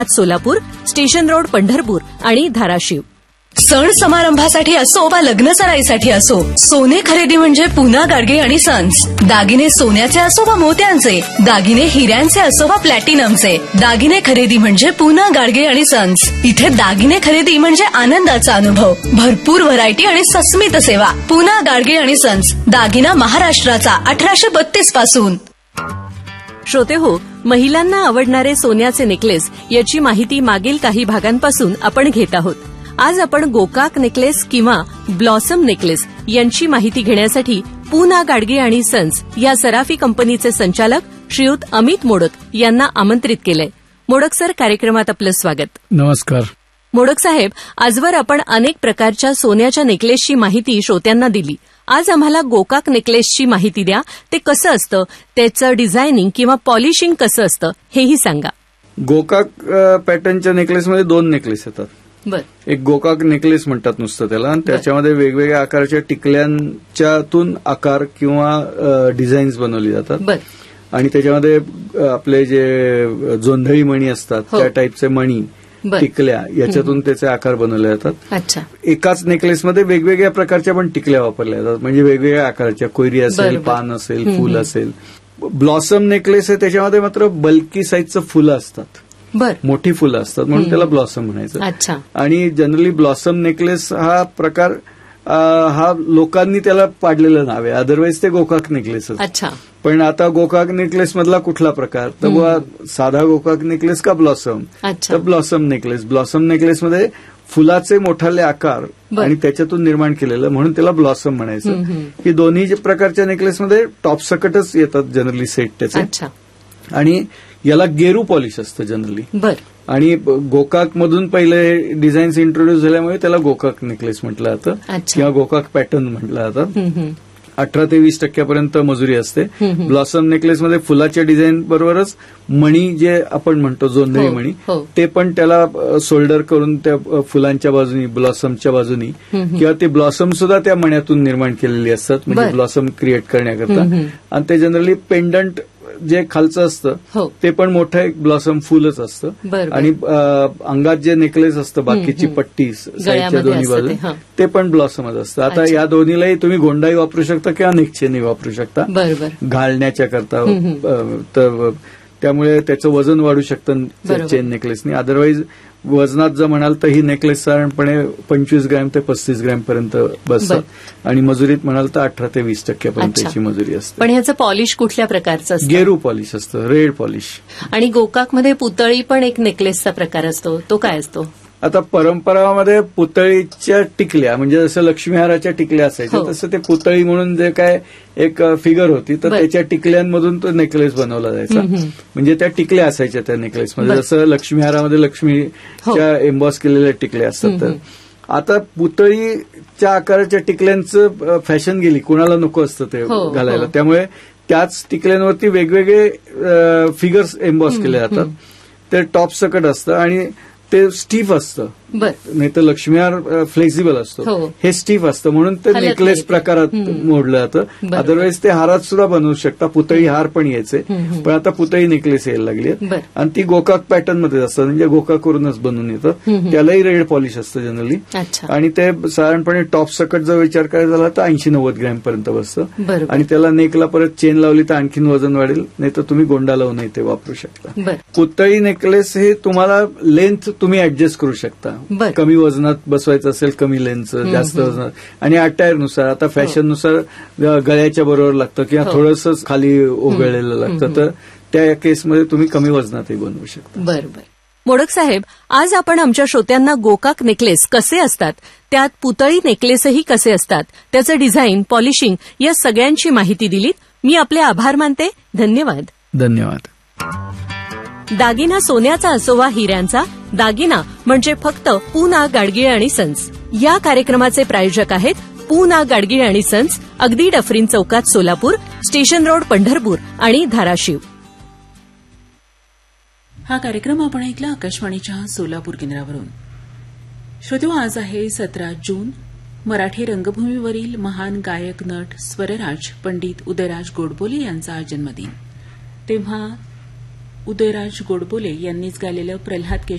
Solapur, station road Pandharpur आणि धाराशिव. सण समारंभासाठी असो वा लग्न सराईसाठी असो, सोने खरेदी म्हणजे पुना गाडगे आणि सन्स. दागिने सोन्याचे असो वा मोत्यांचे, दागिने हिऱ्यांचे असो वा प्लॅटिनमचे, दागिने खरेदी म्हणजे पुना गाडगे आणि सन्स. इथे दागिने खरेदी म्हणजे आनंदाचा अनुभव, भरपूर व्हरायटी आणि सस्मित सेवा. पुना गाडगे आणि सन्स, दागिना महाराष्ट्राचा 1832 पासून. श्रोते हो, महिलांना आवडणारे सोन्याचे नेकलेस याची माहिती मागील काही भागांपासून आपण घेत आहोत. आज आपण गोकाक नेकलेस किंवा ब्लॉसम नेकलेस यांची माहिती घेण्यासाठी पुना गाडगे आणि सन्स या सराफी कंपनीचे संचालक श्रीयुत अमित मोडक यांना आमंत्रित केलंय. मोडक सर, कार्यक्रमात आपलं स्वागत. नमस्कार. मोडक साहेब, आजवर आपण अनेक प्रकारच्या सोन्याच्या नेकलेसची माहिती श्रोत्यांना दिली. आज आम्हाला गोकाक नेकलेसची माहिती द्या. ते कसं असतं, त्याचं डिझायनिंग किंवा पॉलिशिंग कसं असतं हेही सांगा. गोकाक पॅटर्नच्या नेकलेसमध्ये 2 नेकलेस येतात. एक गोकाक नेकलेस म्हणतात नुसतं त्याला, आणि त्याच्यामध्ये वेगवेगळ्या आकाराच्या टिकल्यांच्यातून आकार किंवा डिझाईन्स बनवली जातात. आणि त्याच्यामध्ये आपले जे जोंधळी मणी असतात त्या टाईपचे मणी, टिकल्या याच्यातून त्याचे आकार बनवले जातात. एकाच नेकलेसमध्ये वेगवेगळ्या प्रकारच्या पण टिकल्या वापरल्या जातात, म्हणजे वेगवेगळ्या आकाराच्या, कोयरी असेल, पान असेल, फूल असेल. ब्लॉसम नेकलेस आहे त्याच्यामध्ये मात्र बल्की साईजचं फुलं असतात, मोठी फुलं असतात, म्हणून त्याला ब्लॉसम म्हणायचं. आणि जनरली ब्लॉसम नेकलेस हा प्रकार हा लोकांनी त्याला पाडलेलं नाव आहे, अदरवाईज ते गोकाक नेकलेसच. पण आता गोकाक नेकलेस मधला कुठला प्रकार, तर साधा गोकाक नेकलेस का ब्लॉसम, तर ब्लॉसम नेकलेस. ब्लॉसम नेकलेसमध्ये फुलाचे मोठाले आकार आणि त्याच्यातून निर्माण केलेलं, म्हणून त्याला ब्लॉसम म्हणायचं. ही दोन्ही प्रकारच्या नेकलेसमध्ये टॉप सकटच येतात जनरली सेट त्याचे. आणि याला गेरू पॉलिश असतं जनरली. आणि गोकाक मधून पहिले डिझाईन्स इंट्रोड्यूस झाल्यामुळे त्याला गोकाक नेकलेस म्हटलं जातं किंवा गोकाक पॅटर्न म्हटलं जातं. 18 ते 20% मजुरी असते. ब्लॉसम नेकलेसमध्ये फुलाच्या डिझाईन बरोबरच मणी जे आपण म्हणतो जोंधळी मणी, ते पण त्याला शोल्डर करून त्या फुलांच्या बाजूनी, ब्लॉसमच्या बाजूनी, किंवा ते ब्लॉसम सुद्धा त्या मण्यातून निर्माण केलेली असतात, म्हणजे ब्लॉसम क्रिएट करण्याकरता. आणि ते जनरली पेंडंट जे खालचं असतं ते पण मोठं एक ब्लॉसम फुलच असतं. आणि अंगात जे नेकलेस असतं, बाकीची पट्टी साईडच्या दोन्ही बाजू, ते पण ब्लॉसमच असतं. आता या दोन्हीलाही तुम्ही गोंडाई वापरू शकता किंवा नेकचेनही वापरू शकता घालण्याच्या करता. तर त्यामुळे त्याचं वजन वाढू शकतं चेन नेकलेसनी. अदरवाईज वजनात जर म्हणाल तर ही नेकलेस साधारणपणे 25 ग्रॅम ते 35 ग्रॅम पर्यंत बसतात. आणि मजुरीत म्हणाल तर 18 ते 20% त्याची मजुरी असते. पण ह्याचं पॉलिश कुठल्या प्रकारचं असतं? गेरू पॉलिश असतं, रेड पॉलिश. आणि गोकाकमध्ये पुतळी पण एक नेकलेसचा प्रकार असतो, तो काय असतो? आता परंपरामध्ये पुतळीच्या टिकल्या, म्हणजे जसं लक्ष्मीहाराच्या टिकल्या असायच्या तसं ते पुतळी म्हणून जे काय एक फिगर होती, तर त्याच्या टिकल्यांमधून तो नेकलेस बनवला जायचा. म्हणजे त्या टिकल्या असायच्या त्या नेकलेसमध्ये, जसं लक्ष्मीहारामध्ये लक्ष्मीच्या एम्बॉस केलेल्या टिकल्या असतात. तर आता पुतळीच्या आकाराच्या टिकल्यांचं फॅशन गेली, कुणाला नको असतं ते घालायला, त्यामुळे त्याच टिकल्यांवरती वेगवेगळे फिगर्स एम्बॉस केले जातात. ते टॉप सकट असतं आणि ते स्टीफ असतं, नाही तर लक्ष्मीहार फ्लेक्झिबल असतो, हे स्टीफ असतं, म्हणून ते नेकलेस प्रकारात मोडलं जातं. अदरवाईज ते हारात सुद्धा बनवू शकता, पुतळी हार पण यायचे, पण आता पुतळी नेकलेस यायला लागली. आणि ती गोकाक पॅटर्नमध्ये असतात, म्हणजे गोकाकवरूनच बनवून येतं. त्यालाही रेड पॉलिश असतं जनरली. आणि ते साधारणपणे टॉप सकट जर विचार करायचा झाला तर 80-90 ग्रॅम पर्यंत बसतं. आणि त्याला नेकला परत चेन लावली तर आणखीन वजन वाढेल, नाही तर तुम्ही गोंडा लावूनही ते वापरू शकता. पुतळी नेकलेस हे तुम्हाला लेंथ तुम्ही ऍडजस्ट करू शकता, कमी वजनात बसवायचं असेल, कमी लेन्थचं, जास्त वजनात, आणि अटायरनुसार. आता फॅशननुसार गळ्याच्या बरोबर लागतं किंवा थोडंसं खाली ओघळलेलं लागतं, तर त्या केसमध्ये तुम्ही कमी वजनातही बनवू शकता. बरोबर. मोडक साहेब, आज आपण आमच्या श्रोत्यांना गोकाक नेकलेस कसे असतात, त्यात पुतळी नेकलेसही कसे असतात, त्याचं डिझाईन, पॉलिशिंग या सगळ्यांची माहिती दिलीत. मी आपले आभार मानते. धन्यवाद. धन्यवाद. दागिना सोन्याचा असो वा हिऱ्यांचा, दागिना म्हणजे फक्त पुना गाडगीळ आणि सन्स. या कार्यक्रमाचे प्रायोजक आहेत पुना गाडगीळ आणि सन्स, अगदी डफरीन चौकात सोलापूर, स्टेशन रोड पंढरपूर आणि धाराशिव. हा कार्यक्रम आपण ऐकला आकाशवाणीच्या सोलापूर केंद्रावरून. श्रोत्यो, आज आहे 17 जून. मराठी रंगभूमीवरील महान गायक, नट, स्वरराज पंडित उदयराज गोडबोले यांचा जन्मदिन. तेव्हा उदयराज गोडबोले यांनीच गायलेलं प्रल्हाद